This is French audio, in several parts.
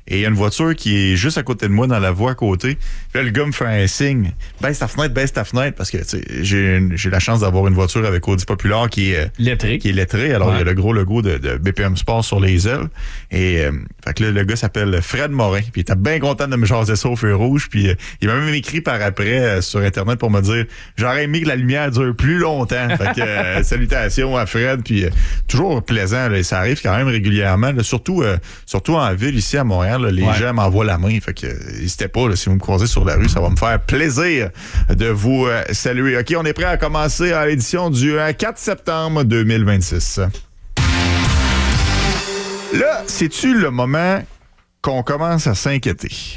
Et il y a une voiture qui est juste à côté de moi, dans la voie à côté. Puis là, le gars me fait un signe. Baisse ta fenêtre, parce que j'ai la chance d'avoir une voiture avec Audi Populaire qui est lettrée. Alors, il y a le gros logo de BPM Sport sur les ailes. Et fait que là, le gars s'appelle Fred Morin. Puis il était bien content de me jaser ça au feu rouge. Puis il m'a même écrit par après sur Internet pour me dire « J'aurais aimé que la lumière dure plus longtemps. » Fait que salutations à Fred. Puis toujours plaisant. Là, ça arrive quand même régulièrement. Là, surtout en ville, ici à Montréal. Là, les gens m'envoient la main. Fait que n'hésitez pas, là, si vous me croisez sur la rue, ça va me faire plaisir de vous saluer. OK, on est prêt à commencer à l'édition du 4 septembre 2026. Là, c'est-tu le moment qu'on commence à s'inquiéter?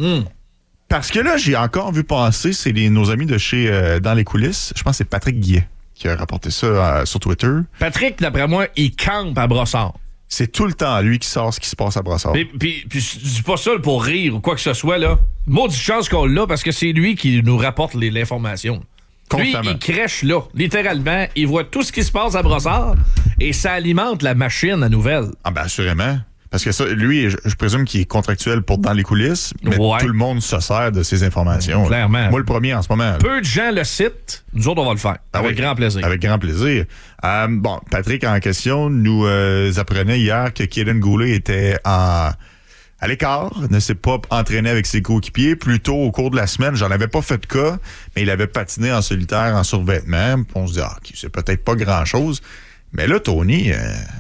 Parce que là, j'ai encore vu passer, c'est nos amis de chez Dans les coulisses. Je pense que c'est Patrick Guillet qui a rapporté ça sur Twitter. Patrick, d'après moi, il campe à Brossard. C'est tout le temps lui qui sort ce qui se passe à Brossard. Puis je dis pas ça pour rire ou quoi que ce soit, là. Maudite chance qu'on l'a parce que c'est lui qui nous rapporte l'information. Constamment. Lui, il crèche là. Littéralement, il voit tout ce qui se passe à Brossard et ça alimente la machine à nouvelles. Ah ben assurément. Parce que ça, lui, je présume qu'il est contractuel pour Dans les coulisses, mais tout le monde se sert de ces informations. Clairement. Moi, le premier en ce moment. Peu de gens le citent. Nous autres, on va le faire. Avec grand plaisir. Avec grand plaisir. Bon, Patrick, en question, nous apprenait hier que Kaden Goulet était à l'écart, ne s'est pas entraîné avec ses coéquipiers. Plus tôt, au cours de la semaine, j'en avais pas fait de cas, mais il avait patiné en solitaire, en survêtement. On se dit, c'est peut-être pas grand-chose. Mais là, Tony...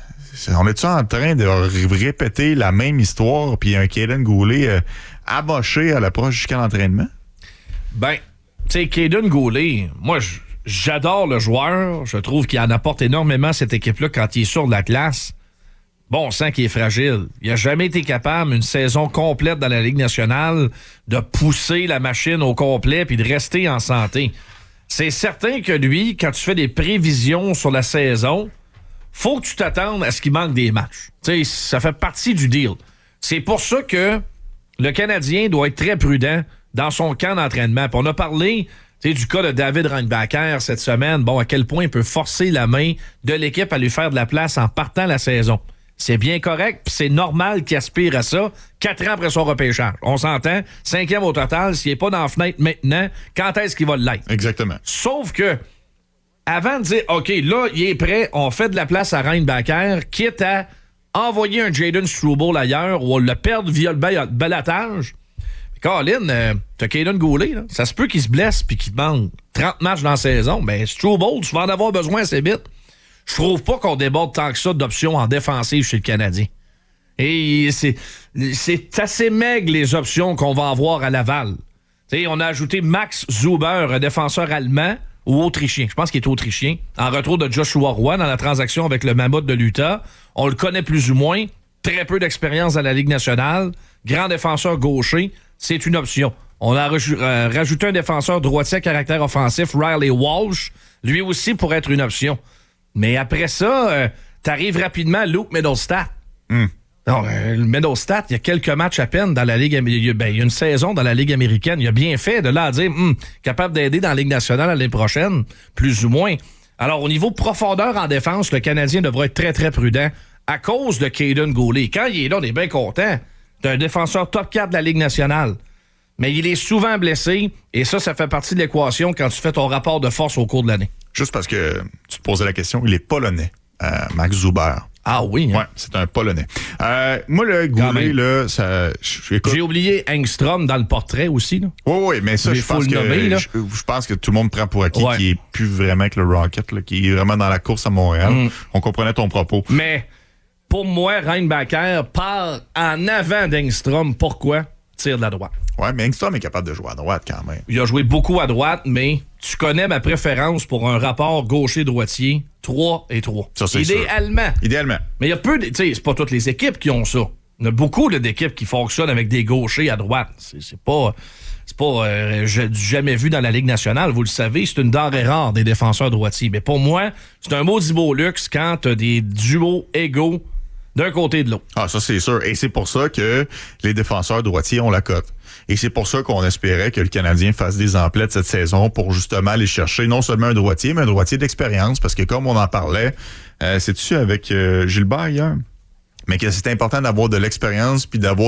on est-tu en train de répéter la même histoire puis un Kaden Goulet amoché à l'approche jusqu'à l'entraînement? Ben, tu sais, Kaden Goulet, moi, j'adore le joueur. Je trouve qu'il en apporte énormément à cette équipe-là quand il est sur de la glace. Bon, on sent qu'il est fragile. Il n'a jamais été capable, une saison complète dans la Ligue nationale, de pousser la machine au complet puis de rester en santé. C'est certain que lui, quand tu fais des prévisions sur la saison... faut que tu t'attendes à ce qu'il manque des matchs. T'sais, ça fait partie du deal. C'est pour ça que le Canadien doit être très prudent dans son camp d'entraînement. Puis on a parlé du cas de David Reinbacher cette semaine. Bon, à quel point il peut forcer la main de l'équipe à lui faire de la place en partant la saison. C'est bien correct, puis c'est normal qu'il aspire à ça 4 ans après son repêchage. On s'entend, 5e au total, s'il n'est pas dans la fenêtre maintenant, quand est-ce qu'il va l'être? Exactement. Sauf que avant de dire, OK, là, il est prêt, on fait de la place à Reinbacher, quitte à envoyer un Jaden Struble ailleurs ou on le perd via le balotage. Colin, t'as Kaden Goulet, là, ça se peut qu'il se blesse puis qu'il demande 30 matchs dans la saison. Ben, Struble, tu vas en avoir besoin assez vite. Je trouve pas qu'on déborde tant que ça d'options en défensive chez le Canadien. Et c'est assez maigre les options qu'on va avoir à Laval. T'sais, on a ajouté Max Zuber, un défenseur allemand, ou autrichien. Je pense qu'il est autrichien. En retour de Joshua Roy dans la transaction avec le Mammoth de l'Utah. On le connaît plus ou moins. Très peu d'expérience dans la Ligue nationale. Grand défenseur gaucher. C'est une option. On a rajouté un défenseur droitier à caractère offensif, Riley Walsh. Lui aussi pour être une option. Mais après ça, t'arrives rapidement à Luke Middlestat. Non, le Middlestat, il y a quelques matchs à peine dans la Ligue américaine. Ben, il y a une saison dans la Ligue américaine. Il a bien fait de là à dire capable d'aider dans la Ligue nationale l'année prochaine, plus ou moins. Alors, au niveau profondeur en défense, le Canadien devra être très, très prudent à cause de Kaden Goulet. Quand il est là, on est bien content. C'est un défenseur top 4 de la Ligue nationale. Mais il est souvent blessé, et ça fait partie de l'équation quand tu fais ton rapport de force au cours de l'année. Juste parce que tu te posais la question, il est polonais, Max Zuber. Ah oui? Ouais, c'est un Polonais. Moi, le Goulet, là, ça... J'ai oublié Engstrom dans le portrait aussi, là. Oui, mais ça, je pense que tout le monde prend pour acquis qu'il est plus vraiment avec le Rocket, là, qu'il est vraiment dans la course à Montréal. On comprenait ton propos. Mais, pour moi, Reinbacher part en avant d'Engstrom. Pourquoi? Tire de la droite. Ouais, mais Engstrom est capable de jouer à droite quand même. Il a joué beaucoup à droite, mais tu connais ma préférence pour un rapport gaucher-droitier, 3 et 3. Ça, c'est idéalement. Sûr. Idéalement. Mais il y a peu, tu sais, c'est pas toutes les équipes qui ont ça. Il y a beaucoup d'équipes qui fonctionnent avec des gauchers à droite. C'est pas jamais vu dans la Ligue nationale, vous le savez, c'est une denrée rare des défenseurs droitiers. Mais pour moi, c'est un maudit beau luxe quand tu as des duos égaux d'un côté et de l'autre. Ah, ça, c'est sûr. Et c'est pour ça que les défenseurs droitiers ont la cote. Et c'est pour ça qu'on espérait que le Canadien fasse des emplettes cette saison pour justement aller chercher non seulement un droitier, mais un droitier d'expérience. Parce que comme on en parlait, c'est-tu avec Gilbert hier? Mais que c'est important d'avoir de l'expérience puis d'avoir